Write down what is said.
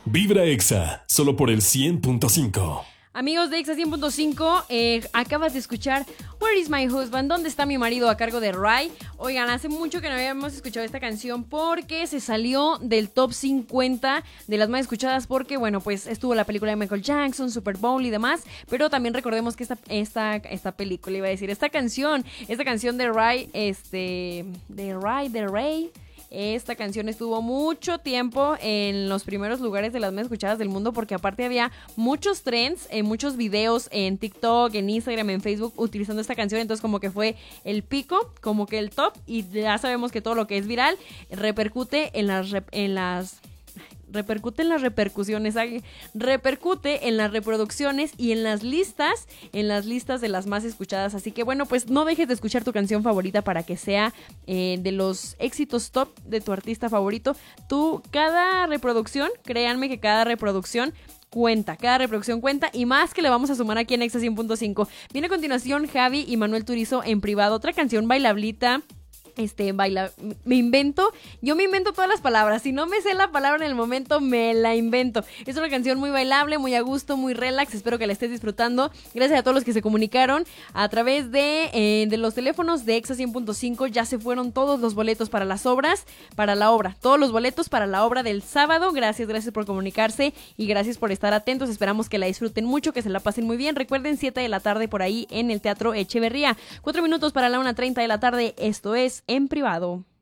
Vibra Exa, solo por el 100.5. Amigos de Exa 100.5, acabas de escuchar Where is my husband? ¿Dónde está mi marido? A cargo de Rai. Oigan, hace mucho que no habíamos escuchado esta canción porque se salió del top 50 de las más escuchadas porque, bueno, pues estuvo la película de Michael Jackson, Super Bowl y demás, pero también recordemos que esta película, iba a decir, esta canción de Rai, de Ray. Esta canción estuvo mucho tiempo en los primeros lugares de las más escuchadas del mundo porque aparte había muchos trends, muchos videos en TikTok, en Instagram, en Facebook utilizando esta canción, entonces como que fue el pico, como que el top, y ya sabemos que todo lo que es viral repercute en las reproducciones y en las listas de las más escuchadas. Así que bueno, pues no dejes de escuchar tu canción favorita para que sea de los éxitos top de tu artista favorito. Cada reproducción, créanme que cada reproducción cuenta y más que le vamos a sumar aquí en Exa 100.5. Viene a continuación Javi y Manuel Turizo en privado, otra canción bailablita. Yo me invento todas las palabras, si no me sé la palabra en el momento, me la invento. Es una canción muy bailable, muy a gusto, muy relax, espero que la estés disfrutando. Gracias a todos los que se comunicaron a través de los teléfonos de Exa 100.5, ya se fueron todos los boletos para todos los boletos para la obra del sábado. Gracias por comunicarse y gracias por estar atentos, esperamos que la disfruten mucho, que se la pasen muy bien. Recuerden, 7 de la tarde por ahí en el Teatro Echeverría, 4 minutos para la 1:30 de la tarde, esto es En Privado.